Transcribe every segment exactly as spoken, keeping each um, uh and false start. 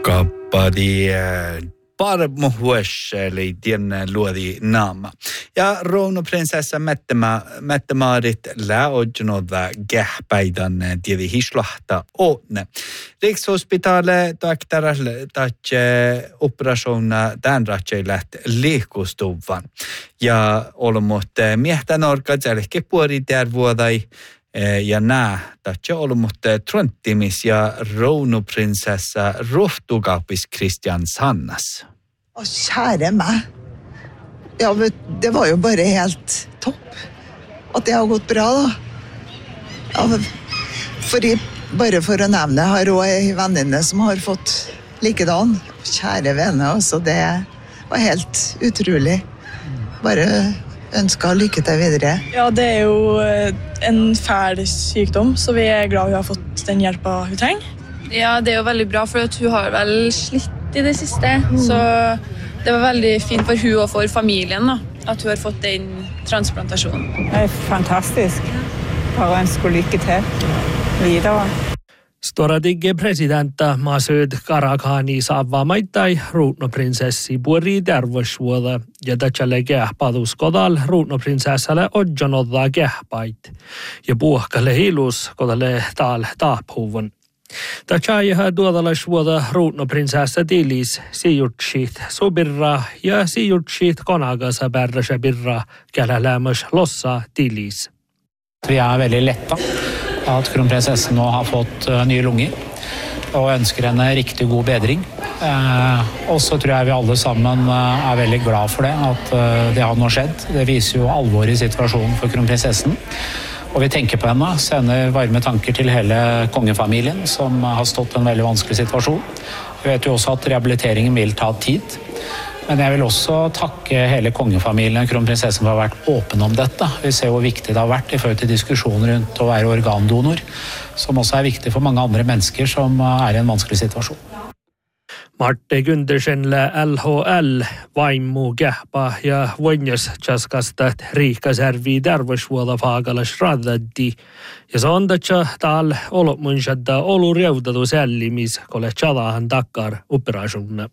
Kappadi parmuhues eli tienne luodi naama. Ja Rouno-prinsessa Mette-Marit lää odjunodva gähpäidan tiedi hislahta åtne. Rikshospitalet taktaralle tatje operationa tämän ratjei läht liikustuvan. Ja olmut miehtänorka jälke puori tervuodai ja nää tatje olmut tröntimis ja Rouno-prinsessa rohtugaupis Christian Sannas. Å, kjære meg. Ja, det var jo bare helt topp at det har gått bra da. Ja, fordi, bare for å nevne, jeg har også en venninne som har fått likedan. Kjære vene, altså, det var helt utrolig. Bare ønsker lykke til videre. Ja, det er jo en fæl sykdom, så vi er glad hun har fått den hjelpen hun trenger. Ja, det er jo veldig bra, for hun har vel slitt i det siste, mm. så det var veldig fint for hun og for familien da, at hun har fått den transplantasjonen. Det er fantastisk. Bare ønsker lykke til videre. Storadigge presidentta Masoud Karakhani saavvaamaittai Rouno-prinsessi puorii terveysvuoda ja tätselle kehpatuskodal Rouno-prinsessalle odjonoddaa kehpait ja puhkalle hilus kodalle taal taapuvun. Tätsääjähä tuodalasvuoda Rouno-prinsessa tilis sijutsit subirra ja sijutsit konagasa bärrasä birra kälälämös lossa tilis. Vi er veldig letta at kronprinsessen nå har fått uh, nye lunger og ønsker henne riktig god bedring. Uh, og så tror jeg vi alle sammen uh, er veldig glad for det, at uh, det har nå skjedd. Det viser jo alvoret i situasjonen for kronprinsessen. Og vi tenker på henne, sender varme tanker til hele kongefamilien som har stått i en veldig vanskelig situasjon. Vi vet jo også at rehabiliteringen vil ta tid. Men jeg vil også takke hele kongefamilien, kronprinsessen, for å ha vært åpen om dette. Vi ser hvor viktig det har vært i forhold til diskusjoner rundt å være organdonor, som også er viktig for mange andre mennesker som er i en vanskelig situasjon. Marte Gundersenle L H L vaimmu kähpa ja voinjas tjaskastat riikasärvi terveysvuoda faagalas radaddi. Ja se on tatsa taal olopmunsadda olu reudadu sällimis, kole tjadahan takkar operaasjunna.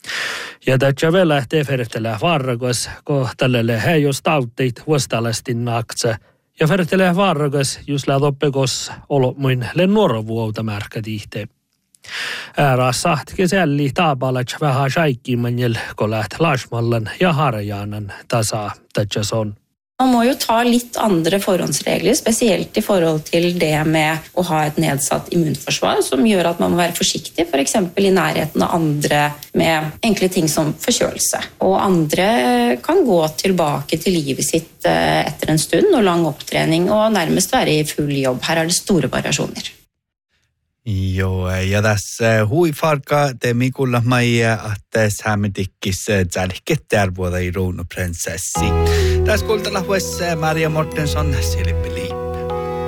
Ja tatsa vielä tefertele varragas, ko tällele heijos tauteit vuostalastin naktsa. Ja fertele varragas just lätoppekos olopmuin lennuorovuouta märkä tihte. Ääras sahtke sälli taapalats vähän shaikkimanjel, ko läht Larsmallan ja Harjanan tasa tatsa on. Man må jo ta litt andre forhåndsregler, spesielt i forhold til det med å ha et nedsatt immunforsvar, som gjør at man må være forsiktig, for eksempel i nærheten av andre med enkle ting som forkjølelse. Og andre kan gå tilbake til livet sitt etter en stund og lang opptrening og nærmest være i full jobb. Her er det store variasjoner. Joo, ja tässä huifarka te mikulla maija, että säämetikkis tälkket tervuoda i Rouno-prinsessi. Tässä kuultella huessa Maria Mortensson, Silippi Liik.